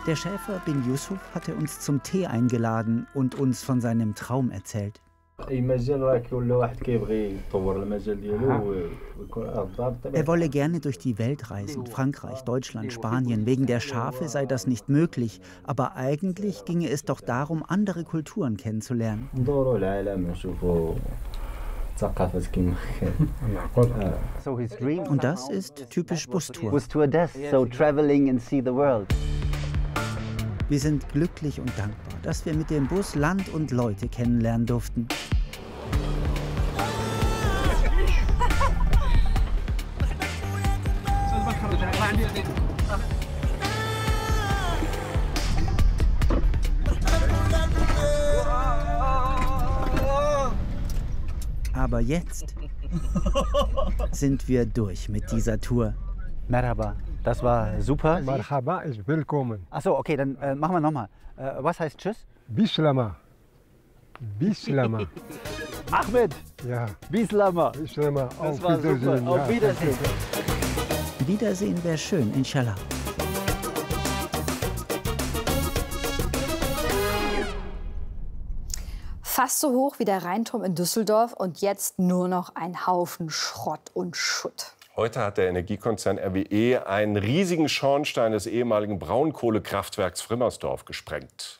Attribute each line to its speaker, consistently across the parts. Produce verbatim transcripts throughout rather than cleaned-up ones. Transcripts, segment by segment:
Speaker 1: Der Schäfer bin Yusuf hatte uns zum Tee eingeladen und uns von seinem Traum erzählt. Er wolle gerne durch die Welt reisen, Frankreich, Deutschland, Spanien. Wegen der Schafe sei das nicht möglich. Aber eigentlich ginge es doch darum, andere Kulturen kennenzulernen. Und das ist typisch Bustour. Wir sind glücklich und dankbar, dass wir mit dem Bus Land und Leute kennenlernen durften. Aber jetzt sind wir durch mit dieser Tour.
Speaker 2: Merhaba, das war super.
Speaker 3: Merhaba ist willkommen.
Speaker 2: Achso, okay, dann äh, machen wir nochmal. Äh, was heißt Tschüss?
Speaker 3: Bislama. Bislama.
Speaker 2: Ahmed.
Speaker 3: Ja.
Speaker 2: Bislama.
Speaker 3: Bislama.
Speaker 2: Das war super.
Speaker 3: Ja.
Speaker 2: Auf Wiedersehen.
Speaker 1: Wiedersehen wäre schön, inshallah.
Speaker 4: Fast so hoch wie der Rheinturm in Düsseldorf und jetzt nur noch ein Haufen Schrott und Schutt.
Speaker 5: Heute hat der Energiekonzern R W E einen riesigen Schornstein des ehemaligen Braunkohlekraftwerks Frimmersdorf gesprengt.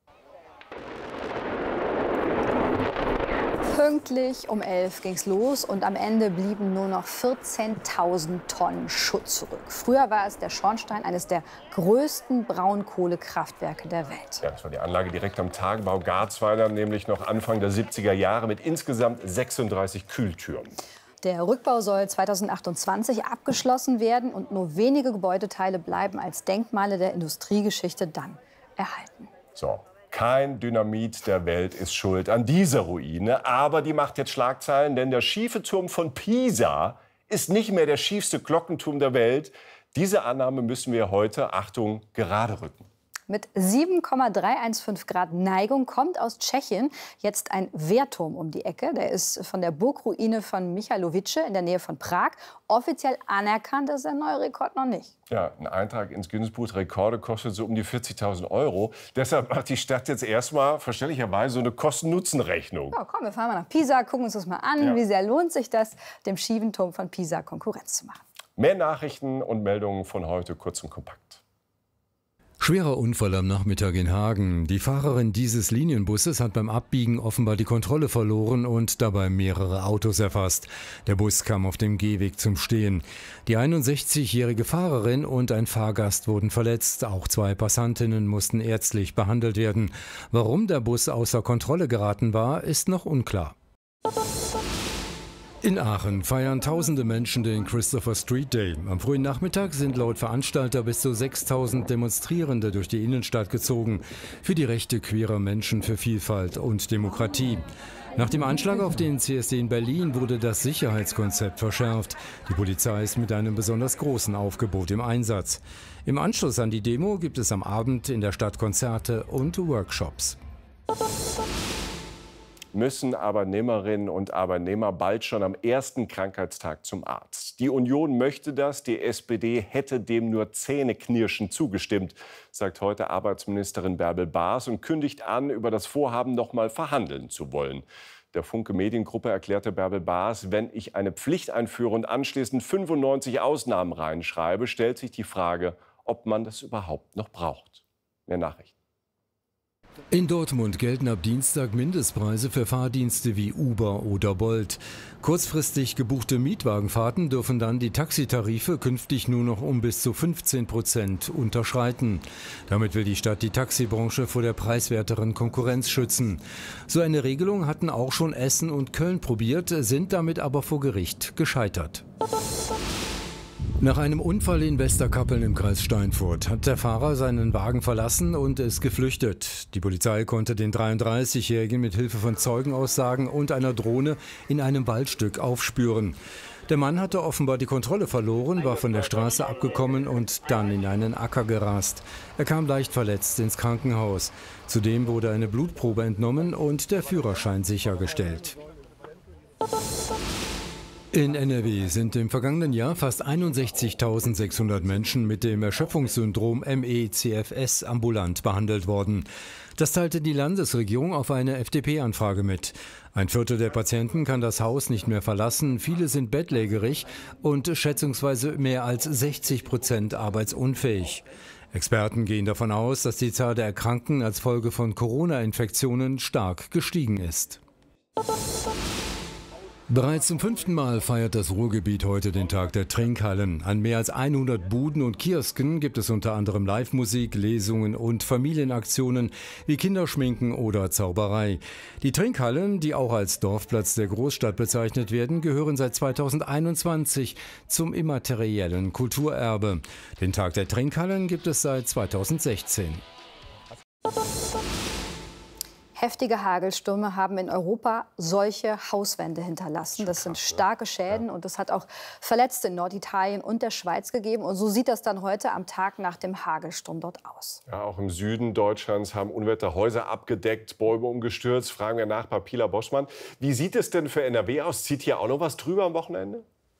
Speaker 4: Pünktlich um elf ging's los und am Ende blieben nur noch vierzehntausend Tonnen Schutt zurück. Früher war es der Schornstein eines der größten Braunkohlekraftwerke der Welt.
Speaker 5: Ja, das war die Anlage direkt am Tagebau Garzweiler, nämlich noch Anfang der siebziger Jahre mit insgesamt sechsunddreißig Kühltürmen.
Speaker 4: Der Rückbau soll zweitausendachtundzwanzig abgeschlossen werden und nur wenige Gebäudeteile bleiben als Denkmale der Industriegeschichte dann erhalten.
Speaker 5: So. Kein Dynamit der Welt ist schuld an dieser Ruine. Aber die macht jetzt Schlagzeilen, denn der schiefe Turm von Pisa ist nicht mehr der schiefste Glockenturm der Welt. Diese Annahme müssen wir heute, Achtung, gerade rücken.
Speaker 4: Mit sieben Komma dreihundertfünfzehn Grad Neigung kommt aus Tschechien jetzt ein Wehrturm um die Ecke. Der ist von der Burgruine von Michalovice in der Nähe von Prag. Offiziell anerkannt ist der neue Rekord noch nicht.
Speaker 5: Ja, ein Eintrag ins Guinness-Buch der Rekorde kostet so um die vierzigtausend Euro. Deshalb macht die Stadt jetzt erstmal verständlicherweise so eine Kosten-Nutzen-Rechnung.
Speaker 4: Ja, komm, wir fahren mal nach Pisa, gucken uns das mal an. Ja. Wie sehr lohnt sich das, dem schiefen Turm von Pisa Konkurrenz zu machen?
Speaker 5: Mehr Nachrichten und Meldungen von heute kurz und kompakt.
Speaker 6: Schwerer Unfall am Nachmittag in Hagen. Die Fahrerin dieses Linienbusses hat beim Abbiegen offenbar die Kontrolle verloren und dabei mehrere Autos erfasst. Der Bus kam auf dem Gehweg zum Stehen. Die einundsechzigjährige Fahrerin und ein Fahrgast wurden verletzt. Auch zwei Passantinnen mussten ärztlich behandelt werden. Warum der Bus außer Kontrolle geraten war, ist noch unklar. In Aachen feiern tausende Menschen den Christopher Street Day. Am frühen Nachmittag sind laut Veranstalter bis zu sechstausend Demonstrierende durch die Innenstadt gezogen. Für die Rechte queerer Menschen, für Vielfalt und Demokratie. Nach dem Anschlag auf den C S D in Berlin wurde das Sicherheitskonzept verschärft. Die Polizei ist mit einem besonders großen Aufgebot im Einsatz. Im Anschluss an die Demo gibt es am Abend in der Stadt Konzerte und Workshops.
Speaker 5: Müssen Arbeitnehmerinnen und Arbeitnehmer bald schon am ersten Krankheitstag zum Arzt. Die Union möchte das, die S P D hätte dem nur zähneknirschend zugestimmt, sagt heute Arbeitsministerin Bärbel Baas und kündigt an, über das Vorhaben noch mal verhandeln zu wollen. Der Funke Mediengruppe erklärte Bärbel Baas, wenn ich eine Pflicht einführe und anschließend fünfundneunzig Ausnahmen reinschreibe, stellt sich die Frage, ob man das überhaupt noch braucht. Mehr Nachrichten.
Speaker 6: In Dortmund gelten ab Dienstag Mindestpreise für Fahrdienste wie Uber oder Bolt. Kurzfristig gebuchte Mietwagenfahrten dürfen dann die Taxitarife künftig nur noch um bis zu fünfzehn Prozent unterschreiten. Damit will die Stadt die Taxibranche vor der preiswerteren Konkurrenz schützen. So eine Regelung hatten auch schon Essen und Köln probiert, sind damit aber vor Gericht gescheitert. Nach einem Unfall in Westerkappeln im Kreis Steinfurt hat der Fahrer seinen Wagen verlassen und ist geflüchtet. Die Polizei konnte den dreiunddreißigjährigen mit Hilfe von Zeugenaussagen und einer Drohne in einem Waldstück aufspüren. Der Mann hatte offenbar die Kontrolle verloren, war von der Straße abgekommen und dann in einen Acker gerast. Er kam leicht verletzt ins Krankenhaus. Zudem wurde eine Blutprobe entnommen und der Führerschein sichergestellt. In N R W sind im vergangenen Jahr fast einundsechzigtausendsechshundert Menschen mit dem Erschöpfungssyndrom M E C F S ambulant behandelt worden. Das teilte die Landesregierung auf eine F D P-Anfrage mit. Ein Viertel der Patienten kann das Haus nicht mehr verlassen, viele sind bettlägerig und schätzungsweise mehr als sechzig Prozent arbeitsunfähig. Experten gehen davon aus, dass die Zahl der Erkrankten als Folge von Corona-Infektionen stark gestiegen ist. Bereits zum fünften Mal feiert das Ruhrgebiet heute den Tag der Trinkhallen. An mehr als hundert Buden und Kiosken gibt es unter anderem Live-Musik, Lesungen und Familienaktionen wie Kinderschminken oder Zauberei. Die Trinkhallen, die auch als Dorfplatz der Großstadt bezeichnet werden, gehören seit zweitausendeinundzwanzig zum immateriellen Kulturerbe. Den Tag der Trinkhallen gibt es seit zweitausendsechzehn.
Speaker 4: Heftige Hagelstürme haben in Europa solche Hauswände hinterlassen. Das sind starke Schäden und es hat auch Verletzte in Norditalien und der Schweiz gegeben. Und so sieht das dann heute am Tag nach dem Hagelsturm dort aus.
Speaker 5: Ja, auch im Süden Deutschlands haben Unwetter Häuser abgedeckt, Bäume umgestürzt. Fragen wir nach bei Pila Boschmann. Wie sieht es denn für N R W aus? Zieht hier auch noch was drüber am Wochenende?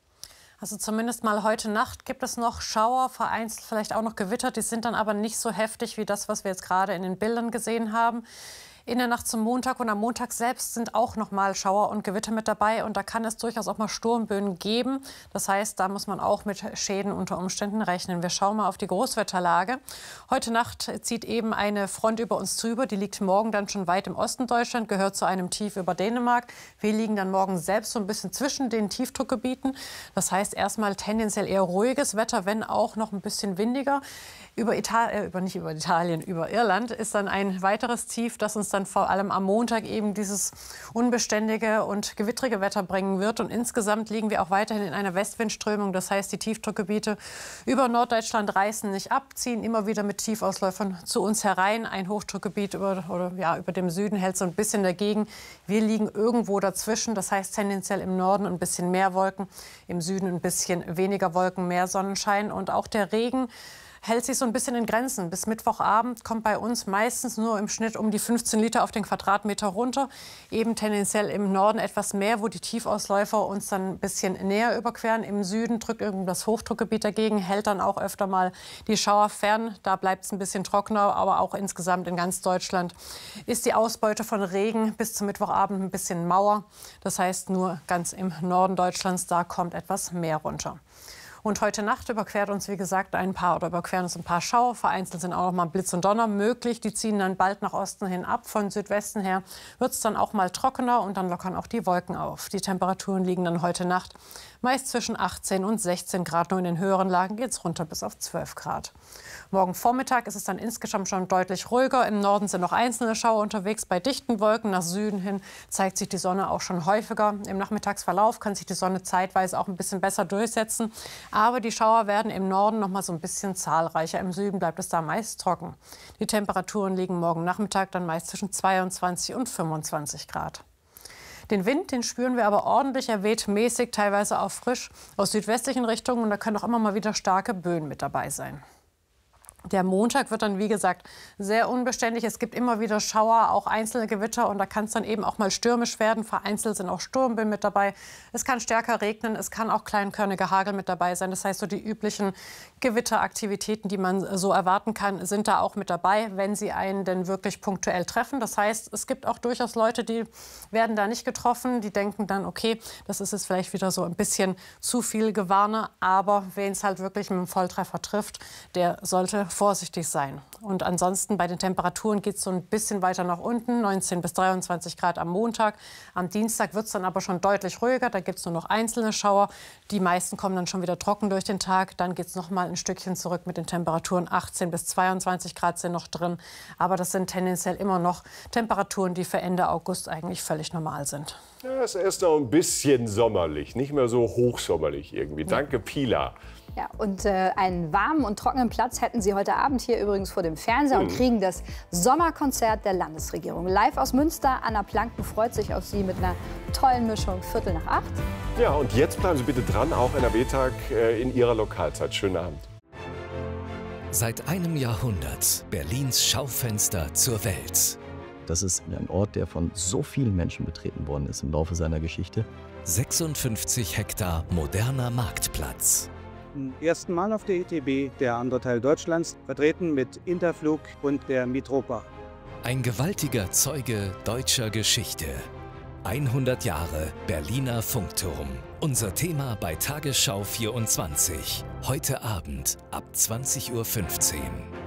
Speaker 7: Also zumindest mal heute Nacht gibt es noch Schauer, vereinzelt vielleicht auch noch Gewitter. Die sind dann aber nicht so heftig wie das, was wir jetzt gerade in den Bildern gesehen haben. In der Nacht zum Montag und am Montag selbst sind auch noch mal Schauer und Gewitter mit dabei. Und da kann es durchaus auch mal Sturmböen geben. Das heißt, da muss man auch mit Schäden unter Umständen rechnen. Wir schauen mal auf die Großwetterlage. Heute Nacht zieht eben eine Front über uns drüber. Die liegt morgen dann schon weit im Osten Deutschland, gehört zu einem Tief über Dänemark. Wir liegen dann morgen selbst so ein bisschen zwischen den Tiefdruckgebieten. Das heißt erstmal tendenziell eher ruhiges Wetter, wenn auch noch ein bisschen windiger. Über Italien, äh, über, nicht über Italien, über Irland ist dann ein weiteres Tief, das uns dann vor allem am Montag eben dieses unbeständige und gewittrige Wetter bringen wird. Und insgesamt liegen wir auch weiterhin in einer Westwindströmung. Das heißt, die Tiefdruckgebiete über Norddeutschland reißen nicht ab, ziehen immer wieder mit Tiefausläufern zu uns herein. Ein Hochdruckgebiet über, oder, ja, über dem Süden hält so ein bisschen dagegen. Wir liegen irgendwo dazwischen. Das heißt tendenziell im Norden ein bisschen mehr Wolken, im Süden ein bisschen weniger Wolken, mehr Sonnenschein. Und auch der Regen hält sich so ein bisschen in Grenzen. Bis Mittwochabend kommt bei uns meistens nur im Schnitt um die fünfzehn Liter auf den Quadratmeter runter. Eben tendenziell im Norden etwas mehr, wo die Tiefausläufer uns dann ein bisschen näher überqueren. Im Süden drückt irgendwo das Hochdruckgebiet dagegen, hält dann auch öfter mal die Schauer fern. Da bleibt es ein bisschen trockener, aber auch insgesamt in ganz Deutschland ist die Ausbeute von Regen bis zum Mittwochabend ein bisschen Mauer. Das heißt, nur ganz im Norden Deutschlands, da kommt etwas mehr runter. Und heute Nacht überquert uns, wie gesagt, ein paar oder überqueren uns ein paar Schauer. Vereinzelt sind auch noch mal Blitz und Donner möglich. Die ziehen dann bald nach Osten hin ab. Von Südwesten her wird es dann auch mal trockener und dann lockern auch die Wolken auf. Die Temperaturen liegen dann heute Nacht meist zwischen achtzehn und sechzehn Grad. Nur in den höheren Lagen geht es runter bis auf zwölf Grad. Morgen Vormittag ist es dann insgesamt schon deutlich ruhiger. Im Norden sind noch einzelne Schauer unterwegs. Bei dichten Wolken nach Süden hin zeigt sich die Sonne auch schon häufiger. Im Nachmittagsverlauf kann sich die Sonne zeitweise auch ein bisschen besser durchsetzen. Aber die Schauer werden im Norden noch mal so ein bisschen zahlreicher. Im Süden bleibt es da meist trocken. Die Temperaturen liegen morgen Nachmittag dann meist zwischen zweiundzwanzig und fünfundzwanzig Grad. Den Wind, den spüren wir aber ordentlich. Er weht mäßig, teilweise auch frisch aus südwestlichen Richtungen. Und da können auch immer mal wieder starke Böen mit dabei sein. Der Montag wird dann, wie gesagt, sehr unbeständig. Es gibt immer wieder Schauer, auch einzelne Gewitter. Und da kann es dann eben auch mal stürmisch werden. Vereinzelt sind auch Sturmböen mit dabei. Es kann stärker regnen. Es kann auch kleinkörniger Hagel mit dabei sein. Das heißt, so die üblichen Gewitteraktivitäten, die man so erwarten kann, sind da auch mit dabei, wenn sie einen denn wirklich punktuell treffen. Das heißt, es gibt auch durchaus Leute, die werden da nicht getroffen. Die denken dann, okay, das ist jetzt vielleicht wieder so ein bisschen zu viel Gewarne. Aber wen es halt wirklich mit einem Volltreffer trifft, der sollte vorsichtig sein. Und ansonsten bei den Temperaturen geht es so ein bisschen weiter nach unten, neunzehn bis dreiundzwanzig Grad am Montag. Am Dienstag wird es dann aber schon deutlich ruhiger, da gibt es nur noch einzelne Schauer. Die meisten kommen dann schon wieder trocken durch den Tag. Dann geht es noch mal ein Stückchen zurück mit den Temperaturen. achtzehn bis zweiundzwanzig Grad sind noch drin. Aber das sind tendenziell immer noch Temperaturen, die für Ende August eigentlich völlig normal sind.
Speaker 5: Ja, es ist noch ein bisschen sommerlich, nicht mehr so hochsommerlich irgendwie. Danke, Pila.
Speaker 4: Ja, und äh, einen warmen und trockenen Platz hätten Sie heute Abend hier übrigens vor dem Fernseher und kriegen das Sommerkonzert der Landesregierung. Live aus Münster. Anna Planken freut sich auf Sie mit einer tollen Mischung. Viertel nach acht.
Speaker 5: Ja, und jetzt bleiben Sie bitte dran, auch N R W-Tag äh, in Ihrer Lokalzeit. Schönen Abend.
Speaker 8: Seit einem Jahrhundert Berlins Schaufenster zur Welt.
Speaker 9: Das ist ein Ort, der von so vielen Menschen betreten worden ist im Laufe seiner Geschichte.
Speaker 8: sechsundfünfzig Hektar moderner Marktplatz.
Speaker 9: Zum ersten Mal auf der I T B, der andere Teil Deutschlands, vertreten mit Interflug und der Mitropa.
Speaker 8: Ein gewaltiger Zeuge deutscher Geschichte. hundert Jahre Berliner Funkturm. Unser Thema bei Tagesschau vierundzwanzig. Heute Abend ab zwanzig Uhr fünfzehn.